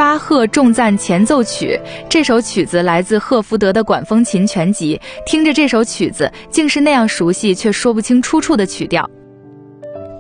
巴赫重赞前奏曲，这首曲子来自赫福德的管风琴全集，听着这首曲子竟是那样熟悉却说不清出处的曲调。